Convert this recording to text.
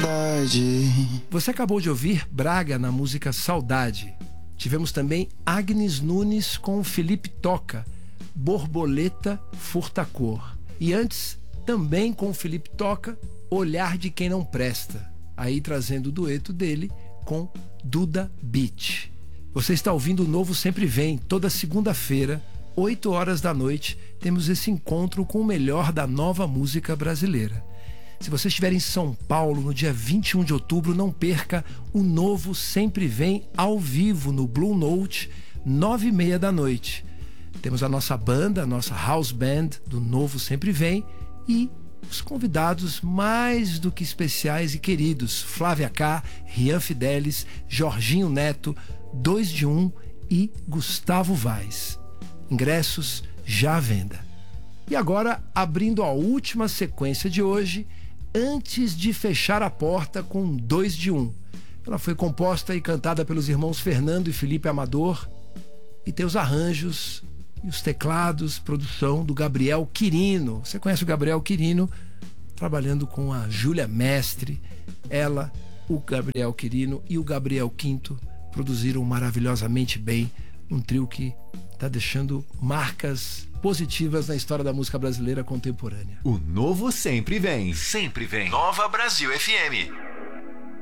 vontade. Você acabou de ouvir Braga na música Saudade. Tivemos também Agnes Nunes com Felipe Toca, Borboleta Furtacor. E antes, também com Felipe Toca, Olhar de Quem Não Presta. Aí trazendo o dueto dele com Duda Beat. Você está ouvindo o Novo Sempre Vem. Toda segunda-feira, 8 horas da noite, temos esse encontro com o melhor da nova música brasileira. Se você estiver em São Paulo no dia 21 de outubro, não perca o Novo Sempre Vem ao vivo no Blue Note, 9h30 da noite. Temos a nossa banda, a nossa house band do Novo Sempre Vem e os convidados mais do que especiais e queridos: Flávia K, Rian Fidelis, Jorginho Neto, 2 de 1 e Gustavo Vaz. Ingressos já à venda. E agora, abrindo a última sequência de hoje, Antes de Fechar a Porta, com 2 de 1. Ela foi composta e cantada pelos irmãos Fernando e Felipe Amador e tem os arranjos e os teclados, produção do Gabriel Quirino. Você conhece o Gabriel Quirino? Trabalhando com a Júlia Mestre. Ela, o Gabriel Quirino e o Gabriel Quinto produziram maravilhosamente bem um trio que está deixando marcas positivas na história da música brasileira contemporânea. O Novo Sempre Vem. Sempre vem. Nova Brasil FM.